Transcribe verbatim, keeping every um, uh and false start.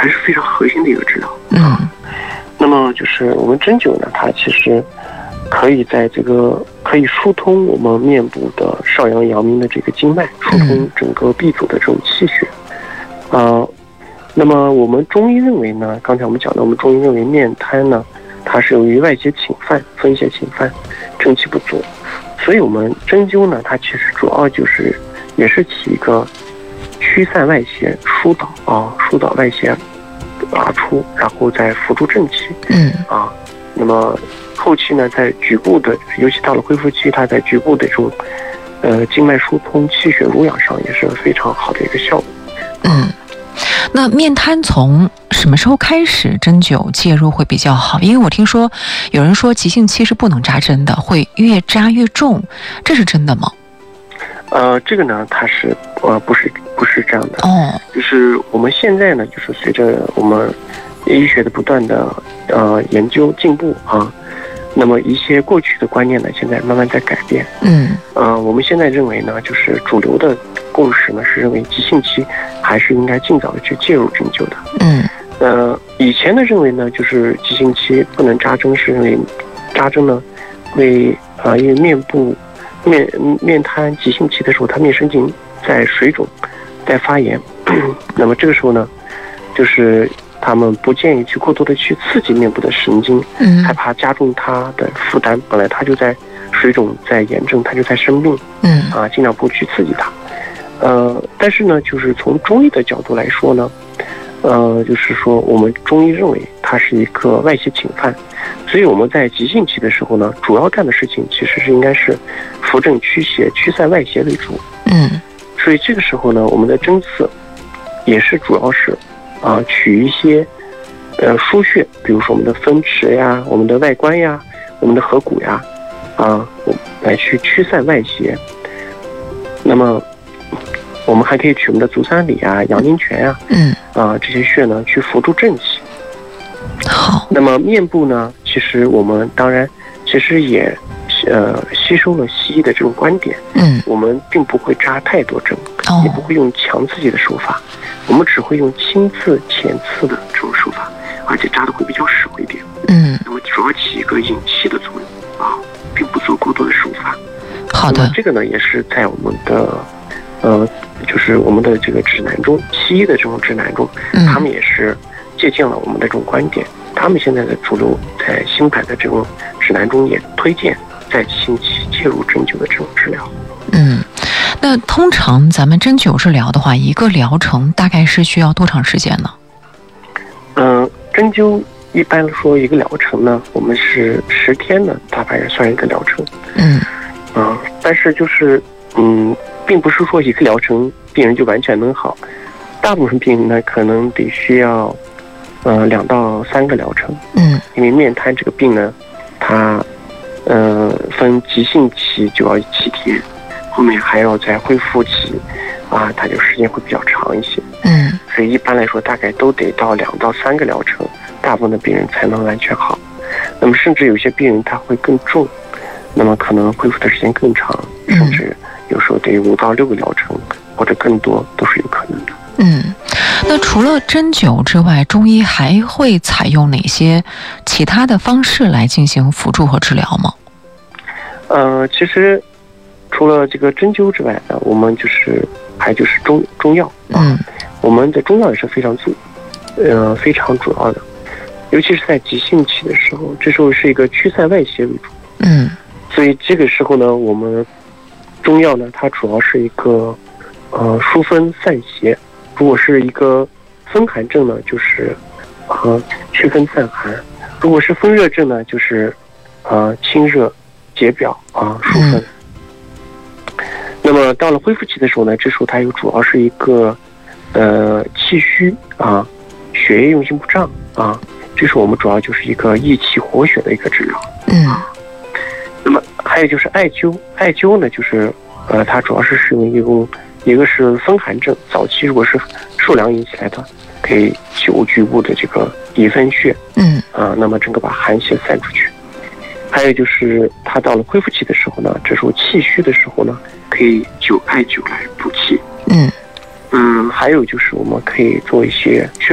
还是非常核心的一个治疗。 嗯， 那么就是我们针灸呢，它其实可以在这个可以疏通我们面部的少阳阳明的这个经脉，疏通整个闭阻的这种气血。啊、呃，那么我们中医认为呢，刚才我们讲的，我们中医认为面瘫呢，它是由于外邪侵犯、风邪侵犯、正气不足，所以我们针灸呢，它其实主要就是也是起一个驱散外邪、疏导啊，疏导外邪而出，然后再辅助正气。 嗯啊，那么后期呢，在局部的，尤其到了恢复期，它在局部的这种呃经脉疏通、气血濡养上也是非常好的一个效果。 嗯。那面瘫从什么时候开始针灸介入会比较好？因为我听说有人说急性期是不能扎针的，会越扎越重，这是真的吗？ 呃，这个呢，它是呃不是不是这样的哦， 就是我们现在呢，就是随着我们医学的不断的呃研究进步啊，那么一些过去的观念呢，现在慢慢在改变。 嗯， 呃，我们现在认为呢，就是主流的共识呢是认为急性期还是应该尽早的去介入针灸的。 嗯， 呃，以前的认为呢，就是急性期不能扎针，是认为扎针呢会呃因为面部面面瘫急性期的时候，它面神经在水肿，在发炎，那么这个时候呢，就是他们不建议去过多的去刺激面部的神经， 嗯， 害怕加重它的负担。本来它就在水肿，在炎症，它就在生病， 嗯啊，尽量不去刺激它。呃，但是呢，就是从中医的角度来说呢，呃，就是说我们中医认为它是一个外邪侵犯，所以我们在急性期的时候呢，主要干的事情其实是应该是扶正驱邪、驱散外邪为主。 嗯， 所以这个时候呢，我们的针刺也是主要是啊、呃、取一些呃腧穴，比如说我们的风池呀、我们的外关呀、我们的合谷呀，啊，来去驱散外邪。那么我们还可以取我们的足三里啊、阳陵泉呀， 嗯啊这些穴呢去辅助正气。 好， 那么面部呢，其实我们当然其实也呃吸收了西医的这种观点， 嗯我们并不会扎太多针， 哦也不会用强刺激的手法，我们只会用轻刺、浅刺的这种手法，而且扎的会比较少一点。 嗯， 那么主要起一个引气的作用啊，并不做过多的手法。 好的， 那么这个呢，也是在我们的呃，就是我们的这个指南中，西医的这种指南中， 嗯他们也是借鉴了我们的这种观点。他们现在的主流在新版的这种指南中也推荐在急性期介入针灸的这种治疗。 嗯，那通常咱们针灸治疗的话，一个疗程大概是需要多长时间呢？ 嗯、呃，针灸一般来说一个疗程呢，我们是十天呢，大概也算一个疗程。 嗯啊、呃，但是就是嗯，并不是说一个疗程病人就完全能好，大部分病人呢可能得需要呃两到三个疗程。 嗯， 因为面瘫这个病呢，它呃分急性期就要七天，后面还要在恢复期，啊，它就时间会比较长一些。 嗯， 所以一般来说大概都得到两到三个疗程，大部分的病人才能完全好。那么甚至有些病人他会更重，那么可能恢复的时间更长，甚至有时候得五到六个疗程或者更多都是有可能的。 嗯，那除了针灸之外，中医还会采用哪些其他的方式来进行辅助和治疗吗？ 呃，其实除了这个针灸之外呢，我们就是还就是中中药啊， 嗯， 我们的中药也是非常主，呃，非常主要的，尤其是在急性期的时候，这时候是一个驱散外邪为主。 嗯， 所以这个时候呢，我们中药呢，它主要是一个呃疏风散邪。如果是一个风寒症呢，就是呃祛风散寒；如果是风热症呢，就是呃清热解表啊、疏风。嗯、那么到了恢复期的时候呢，这时候它又主要是一个呃气虚啊、血液运行不畅啊，这是我们主要就是一个益气活血的一个治疗。 嗯。 那么还有就是艾灸，艾灸呢就是呃它主要是使用一种。一个是风寒症，早期如果是受凉引起来的，可以灸局部的这个乙分穴， 嗯啊、呃，那么整个把寒邪散出去。还有就是他到了恢复期的时候呢，这时候气虚的时候呢，可以灸艾灸来补气。 嗯嗯，还有就是我们可以做一些